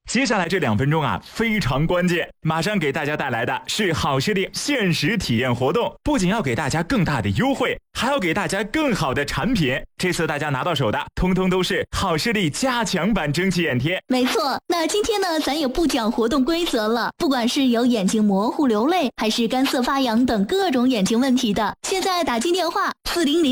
接下来这2分钟啊，非常关键，马上给大家带来的是好视力限时体验活动，不仅要给大家更大的优惠，还要给大家更好的产品。这次大家拿到手的，通通都是好视力加强版蒸汽眼贴。 没错，那今天呢，咱也不讲活动规则了。不管是有眼睛模糊流泪，还是干涩发痒等各种眼睛问题的，现在打进电话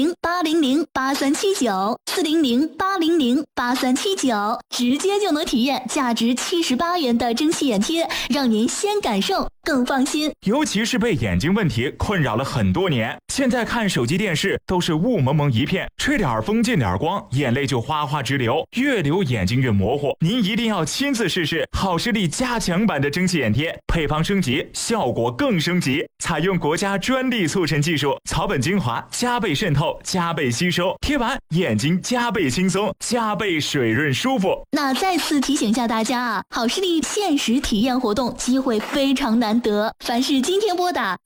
400-800-8379，400-800-8379，直接就能体验价值78元的蒸汽眼贴，让您先感受更放心。 尤其是被眼睛问题困扰了很多年，现在看手机电视都是雾蒙蒙一片，吹点风进点光，眼泪就哗哗直流，越流眼睛越模糊。您一定要亲自试试好视力加强版的蒸汽眼贴，配方升级，效果更升级，采用国家专利促成技术，草本精华加倍渗透，加倍吸收，贴完眼睛加倍轻松，加倍水润舒服。 那再次提醒一下大家啊，好视力限时体验活动机会非常难得，凡是今天拨打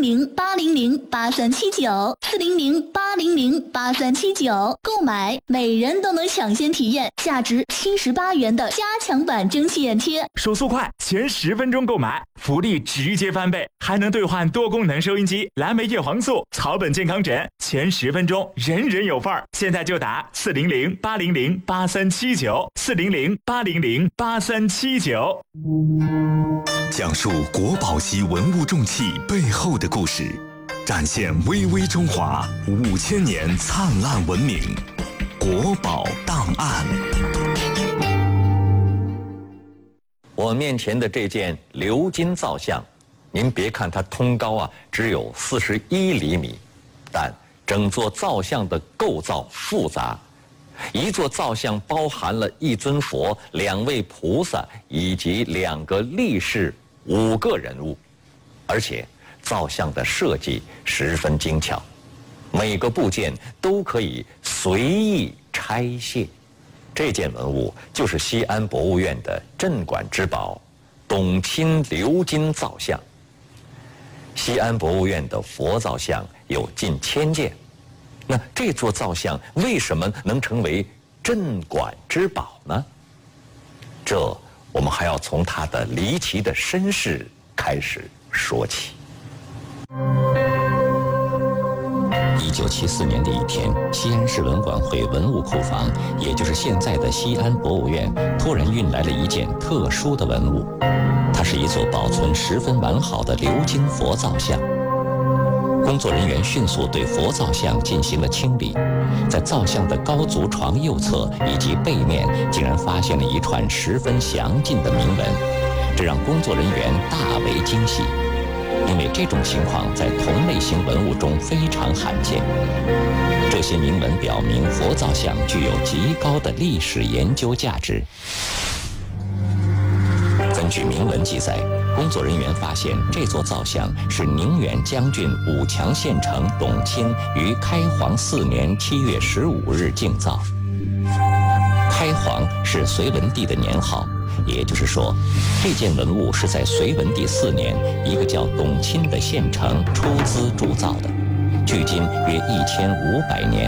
400-800-8379，400-800-8379购买，每人都能抢先体验价值78元的加强版蒸汽眼贴。 手速快，前10分钟购买，福利直接翻倍，还能兑换多功能收音机、蓝莓叶黄素、草本健康枕，前10分钟人人有份儿。现在就打400-800-8379，400-800-8379。 讲述国宝级文物重器背后的故事，展现巍巍中华5000年灿烂文明。国宝档案。 我面前的这件鎏金造像，您别看它通高啊只有41厘米，但整座造像的构造复杂。一座造像包含了1尊佛、2位菩萨以及2个力士、5个人物，而且造像的设计十分精巧，每个部件都可以随意拆卸。这件文物就是西安博物院的镇馆之宝——董卿鎏金造像。西安博物院的佛造像有近1000件。那这座造像为什么能成为镇馆之宝呢？这我们还要从它的离奇的身世开始说起。 1974年的一天，西安市文管会文物库房，也就是现在的西安博物院，突然运来了一件特殊的文物。它是一座保存十分完好的鎏金佛造像。工作人员迅速对佛造像进行了清理，在造像的高足床右侧以及背面，竟然发现了一串十分详尽的铭文，这让工作人员大为惊喜，因为这种情况在同类型文物中非常罕见。这些铭文表明佛造像具有极高的历史研究价值。根据铭文记载，工作人员发现这座造像是宁远将军武强县丞董卿于开皇4年7月15日敬造。开皇是隋文帝的年号，也就是说，这件文物是在隋文帝4年，一个叫董卿的县丞出资铸造的，距今约1500年。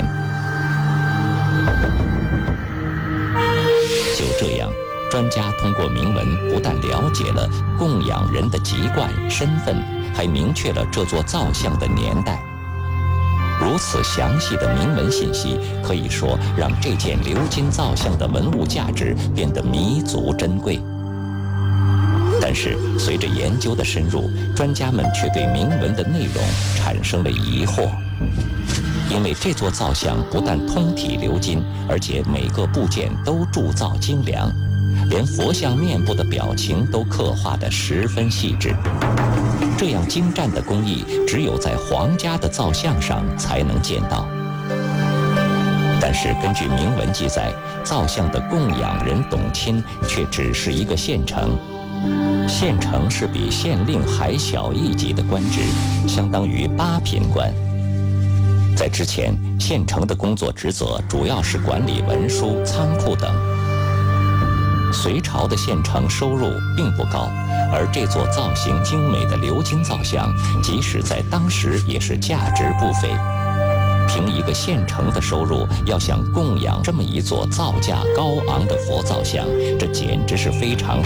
就这样，专家通过铭文不但了解了供养人的籍贯、身份，还明确了这座造像的年代。如此详细的铭文信息，可以说让这件鎏金造像的文物价值变得弥足珍贵。但是，随着研究的深入，专家们却对铭文的内容产生了疑惑。因为这座造像不但通体鎏金，而且每个部件都铸造精良，连佛像面部的表情都刻画得十分细致。这样精湛的工艺，只有在皇家的造像上才能见到。但是根据铭文记载，造像的供养人董卿却只是一个县丞。县丞是比县令还小一级的官职，相当于8品官。在之前，县丞的工作职责主要是管理文书、仓库等。隋朝的县丞收入并不高，而这座造型精美的鎏金造像，即使在当时也是价值不菲。凭一个县丞的收入，要想供养这么一座造价高昂的佛造像，这简直是非常